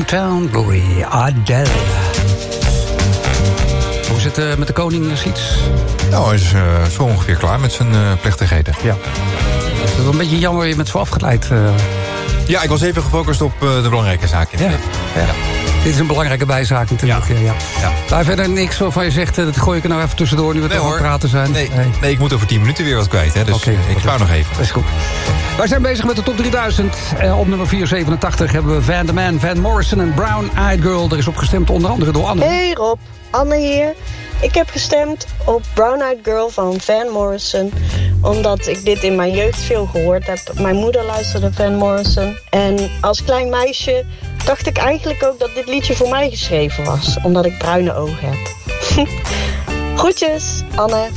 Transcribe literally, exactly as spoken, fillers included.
Downtown Glory, Adele. Hoe zit het met de koning, Siets? Nou, hij is uh, zo ongeveer klaar met zijn uh, plechtigheden. Ja. Het is wel een beetje jammer, je bent zo afgeleid. Uh... Ja, ik was even gefocust op uh, de belangrijke zaken. Ja. Ja. Ja. Dit is een belangrijke bijzaak natuurlijk. Ja. Ja, ja. Daar verder niks waarvan je zegt, dat gooi ik er nou even tussendoor nu we nee, toch aan het praten zijn. Nee, nee. nee, ik moet over tien minuten weer wat kwijt. Hè, dus okay, ik spaar nog even. Dat is goed. Wij zijn bezig met de top drieduizend. Eh, op nummer vierhonderdzevenentachtig hebben we Van der Man, Van Morrison en Brown Eyed Girl. Er is op gestemd onder andere door Anne. Hey Rob, Anne hier. Ik heb gestemd op Brown Eyed Girl van Van Morrison. Omdat ik dit in mijn jeugd veel gehoord heb. Mijn moeder luisterde Van Morrison. En als klein meisje dacht ik eigenlijk ook dat dit liedje voor mij geschreven was. Omdat ik bruine ogen heb. Groetjes, Anne.